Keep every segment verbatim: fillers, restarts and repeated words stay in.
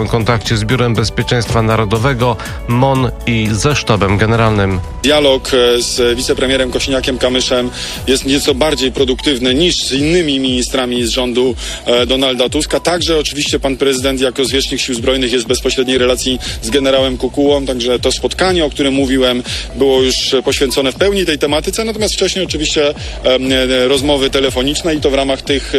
stałym kontakcie z Biurem Bezpieczeństwa Narodowego, M O N i ze Sztabem Generalnym. Dialog z wicepremierem Kosiniakiem-Kamyszem jest nieco bardziej produktywny niż z innymi ministrami z rządu Donalda Tuska. Także oczywiście pan prezydent jako zwierzchnik Sił Zbrojnych jest w bezpośredniej relacji z generałem Kukułą, także to spotkanie, o którym mówiłem, było już poświęcone w pełni tej tematyce, natomiast wcześniej oczywiście e, rozmowy telefoniczne i to w ramach tych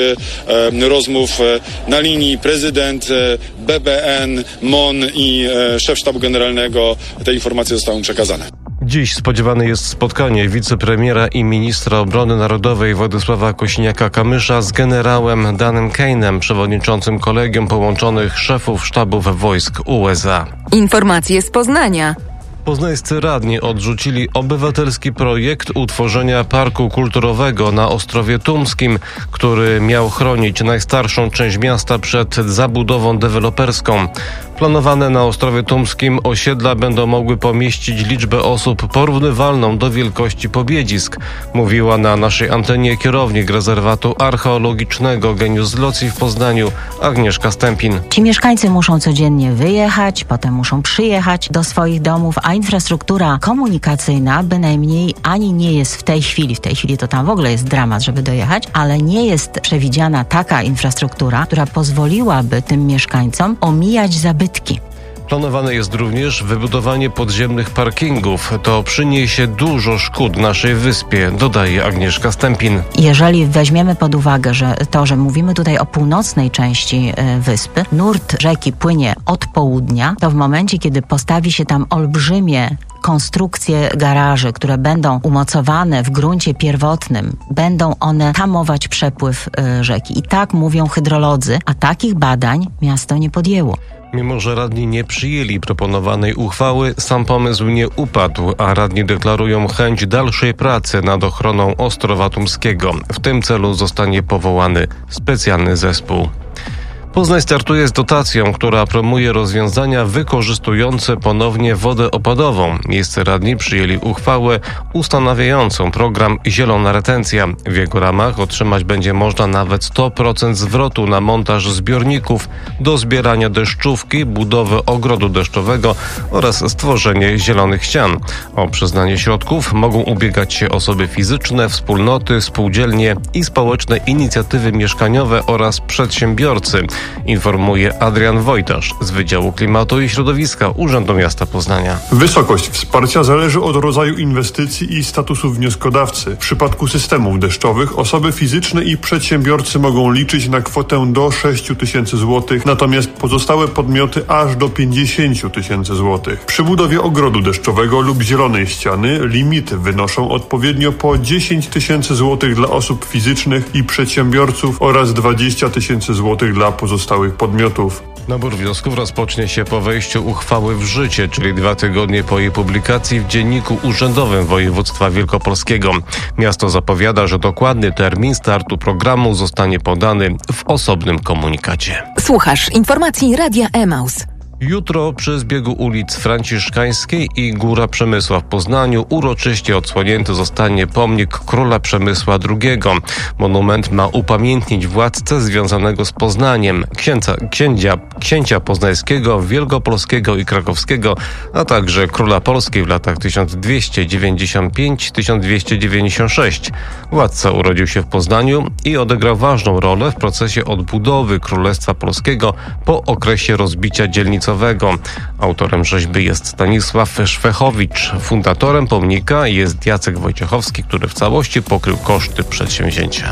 e, rozmów e, na linii prezydent, e, B B N, M O N i e, szef Sztabu Generalnego. Te informacje zostały przekazane. Dziś spodziewane jest spotkanie wicepremiera i ministra obrony narodowej Władysława Kosiniaka-Kamysza z generałem Danem Kane'em, przewodniczącym Kolegium Połączonych Szefów Sztabów Wojsk U S A. Informacje z Poznania. Poznańscy radni odrzucili obywatelski projekt utworzenia parku kulturowego na Ostrowie Tumskim, który miał chronić najstarszą część miasta przed zabudową deweloperską. Planowane na Ostrowie Tumskim osiedla będą mogły pomieścić liczbę osób porównywalną do wielkości Pobiedzisk, mówiła na naszej antenie kierownik rezerwatu archeologicznego Genius Loci w Poznaniu Agnieszka Stępin. Ci mieszkańcy muszą codziennie wyjechać, potem muszą przyjechać do swoich domów, a infrastruktura komunikacyjna bynajmniej ani nie jest w tej chwili, w tej chwili to tam w ogóle jest dramat, żeby dojechać, ale nie jest przewidziana taka infrastruktura, która pozwoliłaby tym mieszkańcom omijać zabytki. Planowane jest również wybudowanie podziemnych parkingów. To przyniesie dużo szkód naszej wyspie, dodaje Agnieszka Stępin. Jeżeli weźmiemy pod uwagę, że to, że mówimy tutaj o północnej części wyspy, nurt rzeki płynie od południa, to w momencie, kiedy postawi się tam olbrzymie konstrukcje garaży, które będą umocowane w gruncie pierwotnym, będą one tamować przepływ rzeki. I tak mówią hydrolodzy, a takich badań miasto nie podjęło. Mimo że radni nie przyjęli proponowanej uchwały, sam pomysł nie upadł, a radni deklarują chęć dalszej pracy nad ochroną Ostrowa Tumskiego. W tym celu zostanie powołany specjalny zespół. Poznań startuje z dotacją, która promuje rozwiązania wykorzystujące ponownie wodę opadową. Miejsce radni przyjęli uchwałę ustanawiającą program Zielona Retencja. W jego ramach otrzymać będzie można nawet sto procent zwrotu na montaż zbiorników do zbierania deszczówki, budowę ogrodu deszczowego oraz stworzenie zielonych ścian. O przyznanie środków mogą ubiegać się osoby fizyczne, wspólnoty, spółdzielnie i społeczne inicjatywy mieszkaniowe oraz przedsiębiorcy. Informuje Adrian Wojtasz z Wydziału Klimatu i Środowiska Urzędu Miasta Poznania. Wysokość wsparcia zależy od rodzaju inwestycji i statusu wnioskodawcy. W przypadku systemów deszczowych osoby fizyczne i przedsiębiorcy mogą liczyć na kwotę do sześć tysięcy złotych, natomiast pozostałe podmioty aż do pięćdziesiąt tysięcy złotych. Przy budowie ogrodu deszczowego lub zielonej ściany limity wynoszą odpowiednio po dziesięć tysięcy złotych dla osób fizycznych i przedsiębiorców oraz dwadzieścia tysięcy złotych dla pozostałych podmiotów. Nabór wniosków rozpocznie się po wejściu uchwały w życie, czyli dwa tygodnie po jej publikacji w Dzienniku Urzędowym Województwa Wielkopolskiego. Miasto zapowiada, że dokładny termin startu programu zostanie podany w osobnym komunikacie. Słuchasz informacji Radia Emaus. Jutro przy zbiegu ulic Franciszkańskiej i Góra Przemysła w Poznaniu uroczyście odsłonięty zostanie pomnik króla Przemysła drugiego. Monument ma upamiętnić władcę związanego z Poznaniem, księcia, księcia, księcia poznańskiego, wielkopolskiego i krakowskiego, a także króla Polski w latach tysiąc dwieście dziewięćdziesiąt pięć do tysiąc dwieście dziewięćdziesiąt sześć. Władca urodził się w Poznaniu i odegrał ważną rolę w procesie odbudowy Królestwa Polskiego po okresie rozbicia dzielnicowego. Autorem rzeźby jest Stanisław Szwechowicz. Fundatorem pomnika jest Jacek Wojciechowski, który w całości pokrył koszty przedsięwzięcia.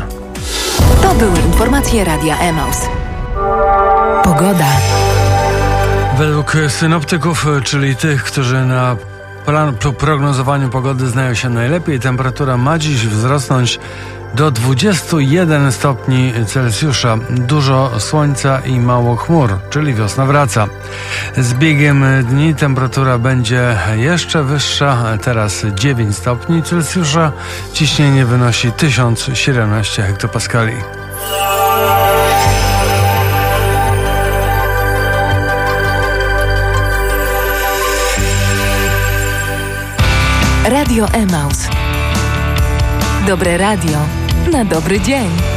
To były informacje Radia Emaus. Pogoda. Według synoptyków, czyli tych, którzy na plan, prognozowaniu pogody znają się najlepiej, temperatura ma dziś wzrosnąć do dwudziestu jeden stopni Celsjusza. Dużo słońca i mało chmur, czyli wiosna wraca. Z biegiem dni temperatura będzie jeszcze wyższa, teraz dziewięć stopni Celsjusza. Ciśnienie wynosi tysiąc siedemnaście hektopaskali. Radio Emaus. Dobre radio na dobry dzień.